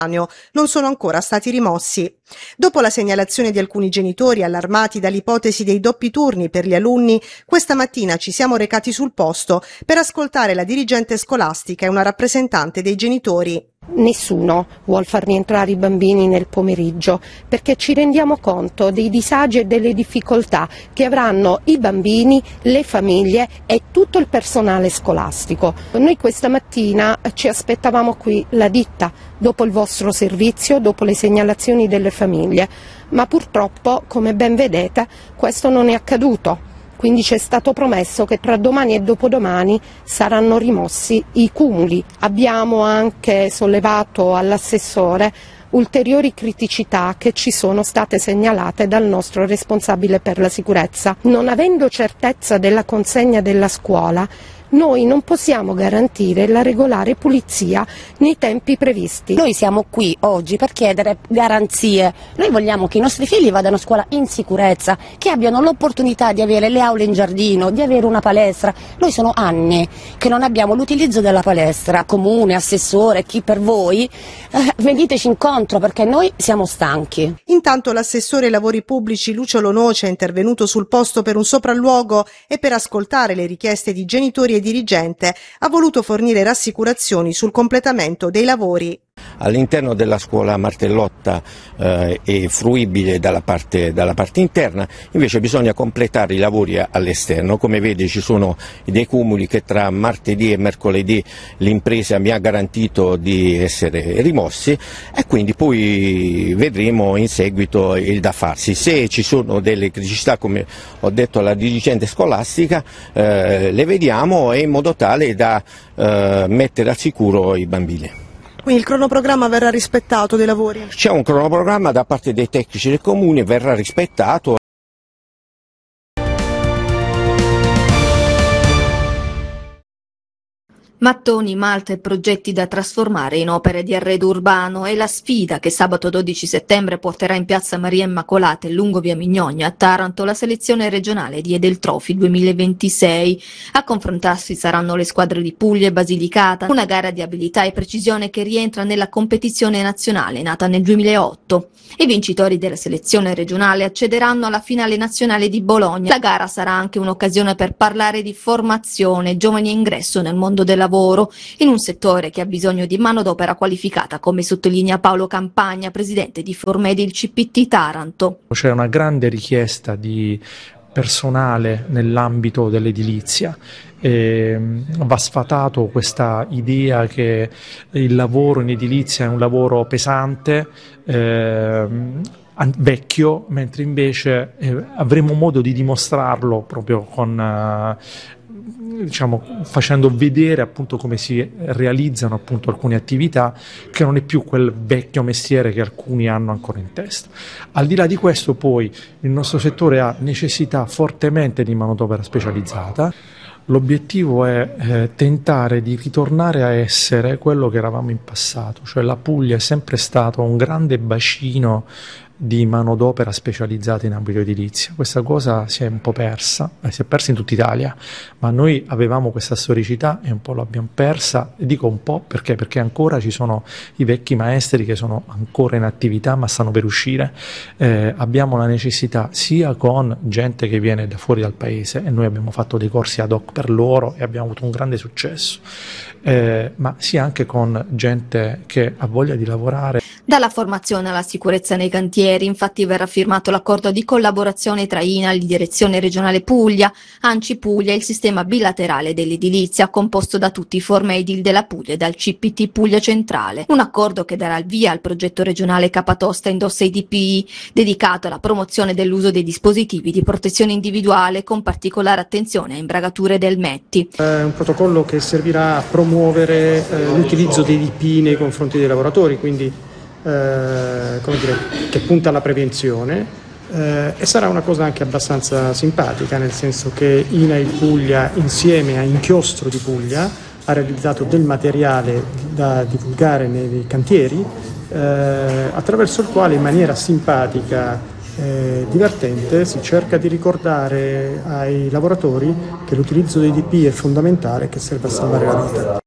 non sono ancora stati rimossi. Dopo la segnalazione di alcuni genitori allarmati dall'ipotesi dei doppi turni per gli alunni, questa mattina ci siamo recati sul posto per ascoltare la dirigente scolastica e una rappresentante dei genitori. Nessuno vuol far rientrare i bambini nel pomeriggio perché ci rendiamo conto dei disagi e delle difficoltà che avranno i bambini, le famiglie e tutto il personale scolastico. Noi questa mattina ci aspettavamo qui la ditta dopo il vostro servizio, dopo le segnalazioni delle famiglie, ma purtroppo, come ben vedete, questo non è accaduto. Quindi ci è stato promesso che tra domani e dopodomani saranno rimossi i cumuli. Abbiamo anche sollevato all'assessore ulteriori criticità che ci sono state segnalate dal nostro responsabile per la sicurezza. Non avendo certezza della consegna della scuola, noi non possiamo garantire la regolare pulizia nei tempi previsti. Noi siamo qui oggi per chiedere garanzie. Noi vogliamo che i nostri figli vadano a scuola in sicurezza, che abbiano l'opportunità di avere le aule in giardino, di avere una palestra. Noi sono anni che non abbiamo l'utilizzo della palestra. Comune, assessore, chi per voi, veniteci incontro perché noi siamo stanchi. Intanto l'assessore ai lavori pubblici Lucio Lonoce è intervenuto sul posto per un sopralluogo e per ascoltare le richieste di genitori e dirigente ha voluto fornire rassicurazioni sul completamento dei lavori. All'interno della scuola Martellotta è fruibile dalla parte interna, invece bisogna completare i lavori all'esterno. Come vedi ci sono dei cumuli che tra martedì e mercoledì l'impresa mi ha garantito di essere rimossi e quindi poi vedremo in seguito il da farsi. Se ci sono delle criticità, come ho detto alla dirigente scolastica, le vediamo in modo tale da mettere al sicuro i bambini. Quindi il cronoprogramma verrà rispettato dei lavori? C'è un cronoprogramma da parte dei tecnici del comune, verrà rispettato. Mattoni, malta e progetti da trasformare in opere di arredo urbano è la sfida che sabato 12 settembre porterà in piazza Maria Immacolata e lungo via Mignogna a Taranto la selezione regionale di Edel Trophy 2026. A confrontarsi saranno le squadre di Puglia e Basilicata, una gara di abilità e precisione che rientra nella competizione nazionale nata nel 2008. I vincitori della selezione regionale accederanno alla finale nazionale di Bologna. La gara sarà anche un'occasione per parlare di formazione, giovani e ingresso nel mondo del lavoro, in un settore che ha bisogno di manodopera qualificata, come sottolinea Paolo Campagna, presidente di Formedil CPT Taranto. C'è una grande richiesta di personale nell'ambito dell'edilizia. Va sfatato questa idea che il lavoro in edilizia è un lavoro pesante, vecchio, mentre invece avremo modo di dimostrarlo proprio con facendo vedere appunto come si realizzano appunto alcune attività, che non è più quel vecchio mestiere che alcuni hanno ancora in testa. Al di là di questo, poi il nostro settore ha necessità fortemente di manodopera specializzata. L'obiettivo è tentare di ritornare a essere quello che eravamo in passato, cioè la Puglia è sempre stato un grande bacino di manodopera specializzata in ambito edilizio. Questa cosa si è un po' persa, si è persa in tutta Italia, ma noi avevamo questa storicità e un po' l'abbiamo persa. E dico un po' perché ancora ci sono i vecchi maestri che sono ancora in attività ma stanno per uscire. Abbiamo la necessità sia con gente che viene da fuori dal paese, e noi abbiamo fatto dei corsi ad hoc per loro e abbiamo avuto un grande successo, ma sia anche con gente che ha voglia di lavorare. Dalla formazione alla sicurezza nei cantieri, infatti, verrà firmato l'accordo di collaborazione tra INAL, Direzione Regionale Puglia, ANCI Puglia e il sistema bilaterale dell'edilizia, composto da tutti i Formedil della Puglia e dal CPT Puglia Centrale. Un accordo che darà il via al progetto regionale Capatosta Indossa IDPI, dedicato alla promozione dell'uso dei dispositivi di protezione individuale, con particolare attenzione a imbragature del METI. È un protocollo che servirà a promuovere l'utilizzo dei DPI nei confronti dei lavoratori, quindi che punta alla prevenzione, e sarà una cosa anche abbastanza simpatica, nel senso che INAIL Puglia insieme a Inchiostro di Puglia ha realizzato del materiale da divulgare nei cantieri, attraverso il quale in maniera simpatica divertente si cerca di ricordare ai lavoratori che l'utilizzo dei DPI è fondamentale e che serve a salvare la vita.